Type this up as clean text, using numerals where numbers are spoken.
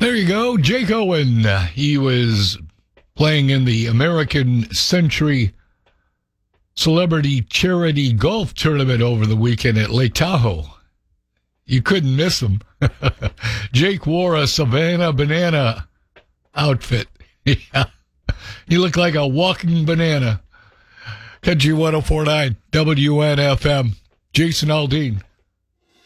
There you go. Jake Owen. He was playing in the American Century Celebrity Charity Golf Tournament over the weekend at Lake Tahoe. You couldn't miss him. Jake wore a Savannah banana outfit. Yeah. He looked like a walking banana. Country 104.9 WNFM. Jason Aldean.